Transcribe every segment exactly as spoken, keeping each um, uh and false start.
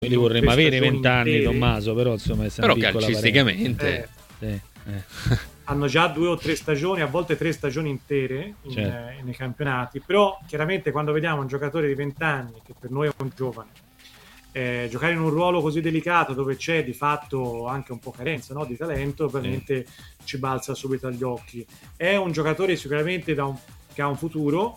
li vorremmo avere stagioni vent'anni, intere. Tommaso, però insomma è Però una piccola calcisticamente parente. Sì, eh. hanno già due o tre stagioni, a volte tre stagioni intere in, Certo. eh, nei campionati, però chiaramente quando vediamo un giocatore di venti anni, che per noi è un giovane, eh, giocare in un ruolo così delicato dove c'è di fatto anche un po' carenza, no, di talento, ovviamente ci balza subito agli occhi. È un giocatore sicuramente da un, che ha un futuro.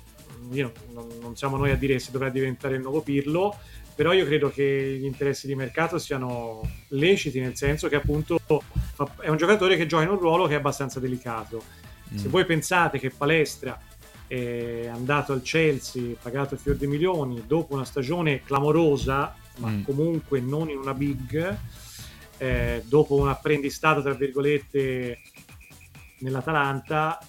Io non, non siamo noi a dire se dovrà diventare il nuovo Pirlo, però io credo che gli interessi di mercato siano leciti, nel senso che appunto fa, è un giocatore che gioca in un ruolo che è abbastanza delicato. Mm. Se voi pensate che Palestra è andato al Chelsea, pagato fior di milioni, dopo una stagione clamorosa, ma mm. comunque non in una big, eh, dopo un apprendistato, tra virgolette, nell'Atalanta,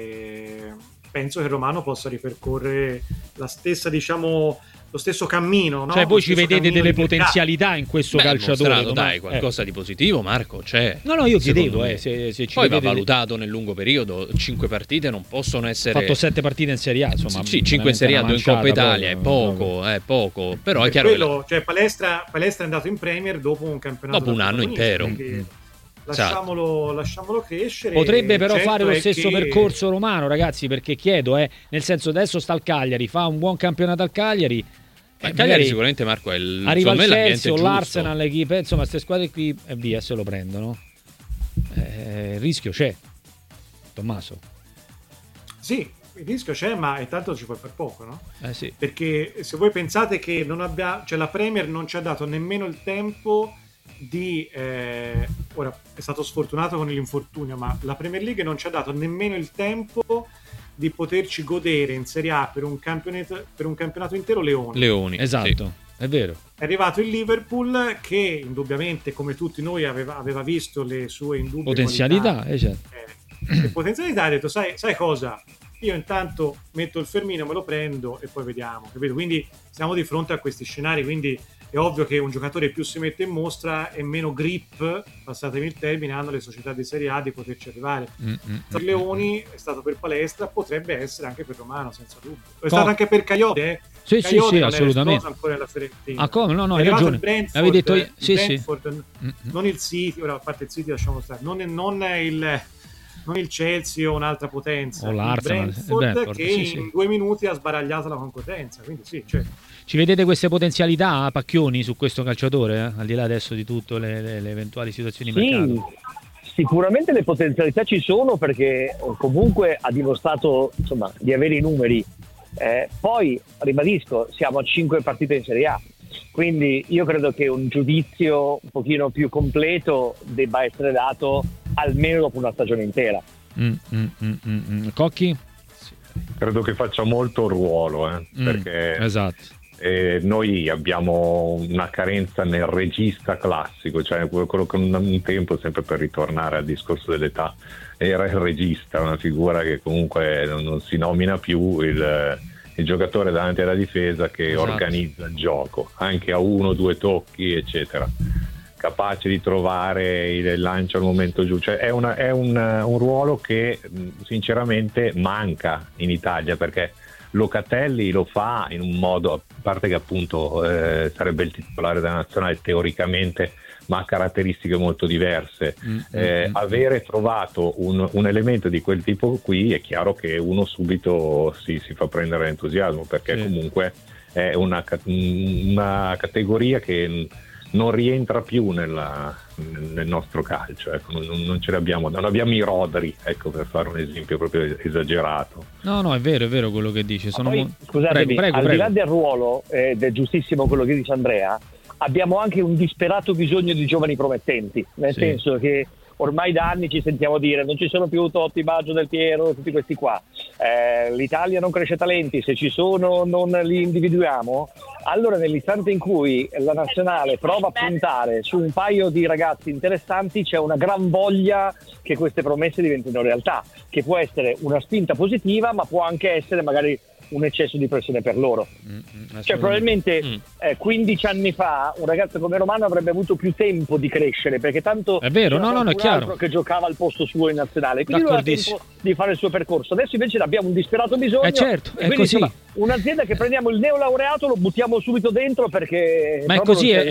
e penso che Romano possa ripercorrere la stessa, diciamo, lo stesso cammino, no? Cioè voi ci vedete delle di potenzialità in questo Beh, calciatore, mostrato, dai, qualcosa eh. di positivo, Marco, c'è. No, no, io chiedevo eh, se, se ci poi vedete... va valutato nel lungo periodo, cinque partite non possono essere... Ha fatto sette partite in Serie A, insomma. Sì, cinque in Serie A, due in Coppa Italia, proprio, è poco, proprio. è poco, però per è chiaro quello, che... cioè Palestra, Palestra è andato in Premier dopo un campionato... Dopo un anno intero. Mm-hmm. Lasciamolo, lasciamolo crescere. Potrebbe però certo fare lo stesso che... percorso Romano, ragazzi, perché chiedo, eh, nel senso adesso sta al Cagliari, fa un buon campionato al Cagliari. Ma il Cagliari sicuramente, Marco, è il arriva il Chelsea o l'Arsenal, l'equipe, insomma, queste squadre qui e via, se lo prendono. Eh, il rischio c'è, Tommaso. Sì, il rischio c'è, ma intanto ci puoi far poco, no? Eh sì. Perché se voi pensate che non abbia, cioè la Premier non ci ha dato nemmeno il tempo di eh, ora è stato sfortunato con l'infortunio, ma la Premier League non ci ha dato nemmeno il tempo di poterci godere in Serie A per un campionato, per un campionato intero Leoni. Leoni, esatto, sì. È vero. È arrivato il Liverpool che indubbiamente, come tutti noi, aveva, aveva visto le sue indubbie potenzialità, qualità, eh, certo. eh, le potenzialità, ha detto sai, sai cosa? Io intanto metto il fermino, me lo prendo e poi vediamo, capito? Quindi siamo di fronte a questi scenari, quindi è ovvio che un giocatore più si mette in mostra e meno grip, passatemi il termine, hanno le società di Serie A di poterci arrivare. Mm-hmm. Per Leoni è stato per Palestra, potrebbe essere anche per Romano, senza dubbio. È stato anche per Caiote, eh? Sì, Caiote sì, sì, non assolutamente. Ancora la Fiorentina. Ah, come? No, no, hai ragione. ragione. Brentford, Avevi detto io. Sì, Brentford, sì. Mm-hmm. Non il City, ora a parte il City lasciamo stare, non, non il... non il Chelsea o un'altra potenza, o l'Arsenal, il Brentford, Brentford che sì, in sì. due minuti ha sbaragliato la concorrenza, quindi sì, cioè. Ci vedete queste potenzialità, Pacchioni, su questo calciatore, eh? Al di là adesso di tutte le, le, le eventuali situazioni di sì, mercato? Sicuramente le potenzialità ci sono, perché comunque ha dimostrato, insomma, di avere i numeri. Eh, poi, ribadisco, siamo a cinque partite in Serie A, quindi io credo che un giudizio un pochino più completo debba essere dato almeno dopo una stagione intera. Mm, mm, mm, mm. Cocchi? Credo che faccia molto ruolo, eh, mm, perché esatto. eh, noi abbiamo una carenza nel regista classico, cioè quello che un tempo, sempre per ritornare al discorso dell'età, era il regista, una figura che comunque non, non si nomina più, il, il giocatore davanti alla difesa che esatto. organizza il gioco, anche a uno o due tocchi, eccetera, capace di trovare il lancio al momento giusto. Cioè è, una, è un, un ruolo che sinceramente manca in Italia, perché Locatelli lo fa in un modo, a parte che appunto eh, sarebbe il titolare della nazionale teoricamente, ma ha caratteristiche molto diverse. Mm, eh, mm, avere trovato un, un elemento di quel tipo qui, è chiaro che uno subito si, si fa prendere entusiasmo, perché sì. comunque è una, una categoria che non rientra più nella, nel nostro calcio, ecco, non, non ce l'abbiamo, non abbiamo i Rodri, ecco, per fare un esempio proprio esagerato. No, no, è vero, è vero quello che dice. Sono poi, mo... scusatemi, prego, prego, al prego. di là del ruolo, ed è giustissimo quello che dice Andrea, abbiamo anche un disperato bisogno di giovani promettenti, nel sì. senso che ormai da anni ci sentiamo dire non ci sono più Totti, Baggio, Del Piero, tutti questi qua, eh, l'Italia non cresce talenti, se ci sono non li individuiamo. Allora nell'istante in cui la nazionale prova a puntare su un paio di ragazzi interessanti, c'è una gran voglia che queste promesse diventino realtà, che può essere una spinta positiva, ma può anche essere magari un eccesso di pressione per loro. Mm, cioè probabilmente mm. eh, quindici anni fa un ragazzo come Romano avrebbe avuto più tempo di crescere, perché tanto è vero, no, no, no, è chiaro che giocava al posto suo in nazionale, quindi lui aveva tempo di fare il suo percorso. Adesso invece abbiamo un disperato bisogno, eh certo, è quindi, così. Insomma, un'azienda che prendiamo il neolaureato lo buttiamo subito dentro perché ma è così,